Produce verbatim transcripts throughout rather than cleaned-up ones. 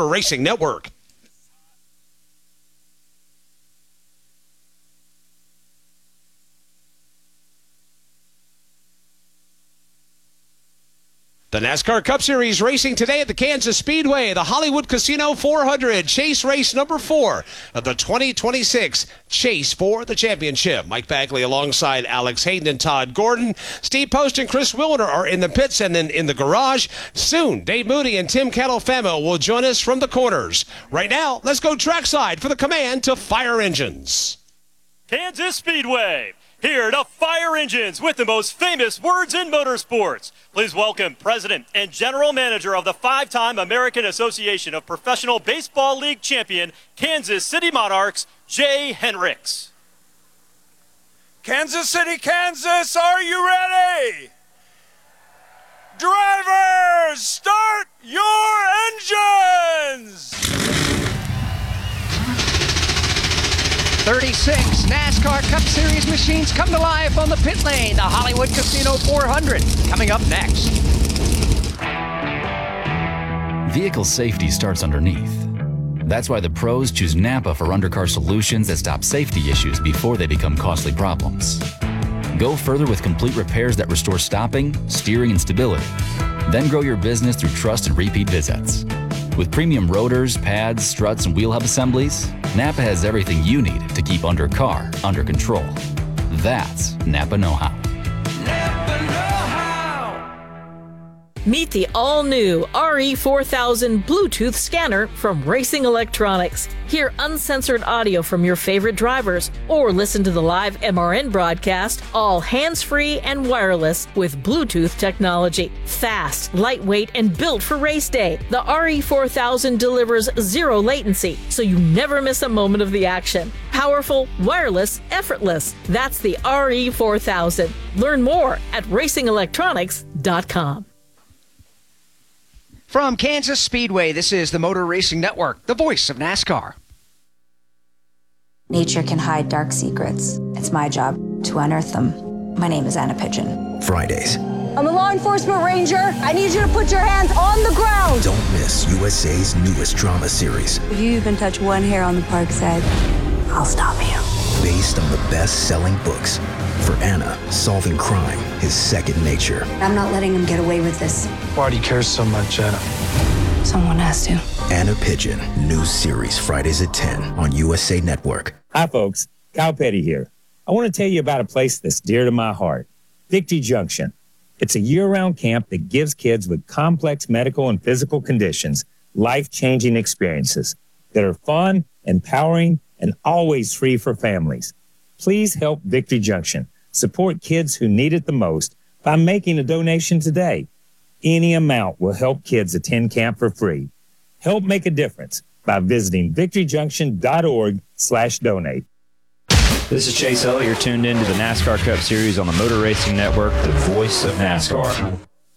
Motor Racing Network. The NASCAR Cup Series racing today at the Kansas Speedway, the Hollywood Casino four hundred, chase race number four of the twenty twenty-six Chase for the Championship. Mike Bagley alongside Alex Hayden and Todd Gordon. Steve Post and Chris Wilder are in the pits and then in the garage. Soon, Dave Moody and Tim Catalfamo will join us from the corners. Right now, let's go trackside for the command to Fire Engines. Kansas Speedway, here to Fire Engines with the most famous words in motorsports. Please welcome President and General Manager of the five-time American Association of Professional Baseball League champion, Kansas City Monarchs, Jay Hendricks. Kansas City, Kansas, are you ready? Drivers, start your engines! thirty-six NASCAR Cup Series machines come to life on the pit lane. The Hollywood Casino four hundred coming up next. Vehicle safety starts underneath. That's why the pros choose Napa for undercar solutions that stop safety issues before they become costly problems. Go further with complete repairs that restore stopping, steering, and stability. Then grow your business through trust and repeat visits. With premium rotors, pads, struts, and wheel hub assemblies, Napa has everything you need to keep undercar under control. That's Napa know-how. Napa know-how. Meet the all-new R E four thousand Bluetooth scanner from Racing Electronics. Hear uncensored audio from your favorite drivers or listen to the live M R N broadcast, all hands-free and wireless with Bluetooth technology. Fast, lightweight, and built for race day, the R E four thousand delivers zero latency, so you never miss a moment of the action. Powerful, wireless, effortless. That's the R E four thousand. Learn more at racing electronics dot com. From Kansas Speedway, this is the Motor Racing Network, the voice of NASCAR. Nature can hide dark secrets. It's my job to unearth them. My name is Anna Pigeon. Fridays. I'm a law enforcement ranger. I need you to put your hands on the ground. Don't miss U S A's newest drama series. If you even touch one hair on the park's head, I'll stop you. Based on the best-selling books. For Anna, solving crime is second nature. I'm not letting him get away with this. Why do you care so much, Anna? Someone has to. Anna Pigeon, new series Fridays at ten on U S A Network. Hi, folks. Kyle Petty here. I want to tell you about a place that's dear to my heart, Victory Junction. It's a year-round camp that gives kids with complex medical and physical conditions life-changing experiences that are fun, empowering, and always free for families. Please help Victory Junction support kids who need it the most by making a donation today. Any amount will help kids attend camp for free. Help make a difference by visiting victoryjunction.org slash donate. This is Chase Elliott. You're tuned in to the NASCAR Cup Series on the Motor Racing Network, the voice of NASCAR.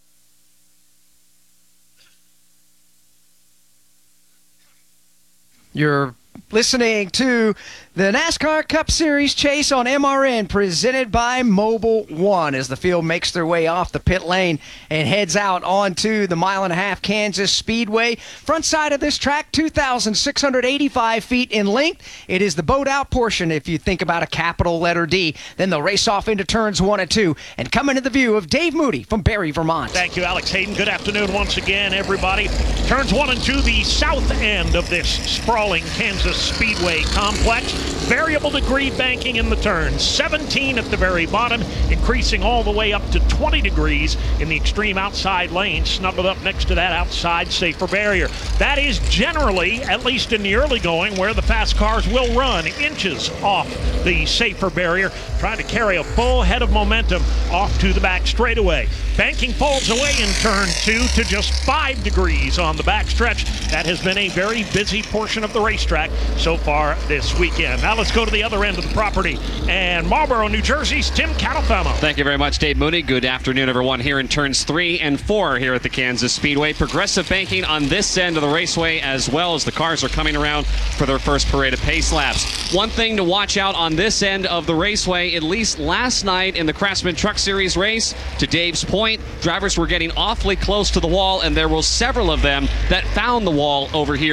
You're listening to the NASCAR Cup Series chase on M R N, presented by Mobile One, as the field makes their way off the pit lane and heads out onto the mile and a half Kansas Speedway. Front side of this track, two thousand six hundred eighty-five feet in length. It is the boat out portion if you think about a capital letter D. Then they'll race off into turns one and two and come into the view of Dave Moody from Barry, Vermont. Thank you, Alex Hayden. Good afternoon once again, everybody. Turns one and two, the south end of this sprawling Kansas Speedway complex. Variable degree banking in the turns, seventeen at the very bottom, increasing all the way up to twenty degrees in the extreme outside lane, snuggled up next to that outside safer barrier. That is generally, at least in the early going, where the fast cars will run, inches off the safer barrier, trying to carry a full head of momentum off to the back straightaway. Banking falls away in turn two to just five degrees on the backstretch. That has been a very busy portion of the racetrack so far this weekend. Now let's go to the other end of the property. And Marlboro, New Jersey's Tim Catalfamo. Thank you very much, Dave Moody. Good afternoon, everyone, here in turns three and four here at the Kansas Speedway. Progressive banking on this end of the raceway as well as the cars are coming around for their first parade of pace laps. One thing to watch out on this end of the raceway, at least last night in the Craftsman Truck Series race, to Dave's point, drivers were getting awfully close to the wall, and there were several of them that found the wall over here